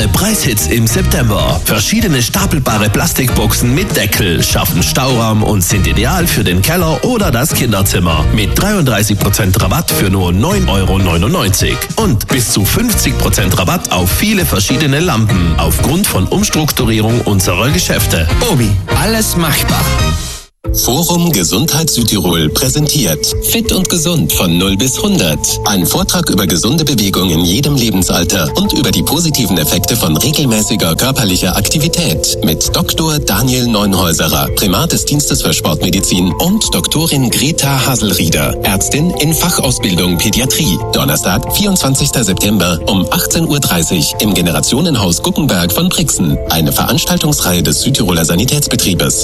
Preishits im September. Verschiedene stapelbare Plastikboxen mit Deckel schaffen Stauraum und sind ideal für den Keller oder das Kinderzimmer. Mit 33% Rabatt für nur 9,99 €. Und bis zu 50% Rabatt auf viele verschiedene Lampen aufgrund von Umstrukturierung unserer Geschäfte. Obi, alles machbar. Forum Gesundheit Südtirol präsentiert Fit und Gesund von 0 bis 100. Ein Vortrag über gesunde Bewegung in jedem Lebensalter und über die positiven Effekte von regelmäßiger körperlicher Aktivität mit Dr. Daniel Neunhäuserer, Primat des Dienstes für Sportmedizin, und Doktorin Greta Haselrieder, Ärztin in Fachausbildung Pädiatrie. Donnerstag, 24. September um 18:30 Uhr im Generationenhaus Guckenberg von Brixen. Eine Veranstaltungsreihe des Südtiroler Sanitätsbetriebes.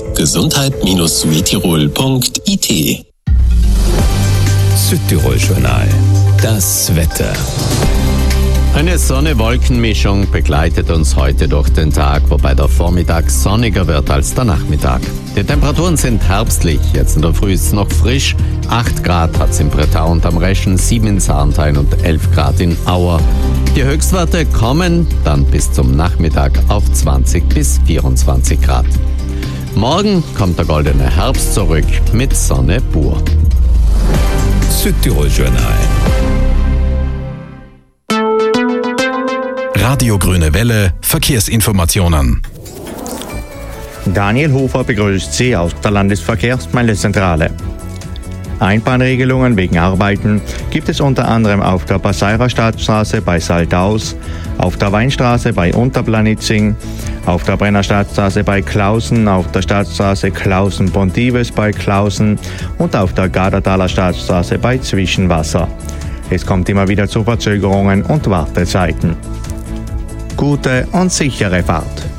Gesundheit-südtirol.it. Südtirol-Journal. Das Wetter. Eine Sonne-Wolken-Mischung begleitet uns heute durch den Tag, wobei der Vormittag sonniger wird als der Nachmittag. Die Temperaturen sind herbstlich, jetzt in der Früh ist es noch frisch. 8 Grad hat es in Bretau und am Reschen, 7 in Sarnthein und 11 Grad in Auer. Die Höchstwerte kommen dann bis zum Nachmittag auf 20 bis 24 Grad. Morgen kommt der goldene Herbst zurück mit Sonne pur. Südtirol-Journal. Radio Grüne Welle, Verkehrsinformationen. Daniel Hofer begrüßt Sie aus der Landesverkehrsmeldezentrale. Einbahnregelungen wegen Arbeiten gibt es unter anderem auf der Passairer Stadtstraße bei Saltaus, auf der Weinstraße bei Unterplanitzing, auf der Brenner Stadtstraße bei Klausen, auf der Stadtstraße Klausen-Pontives bei Klausen und auf der Gardertaler Stadtstraße bei Zwischenwasser. Es kommt immer wieder zu Verzögerungen und Wartezeiten. Gute und sichere Fahrt.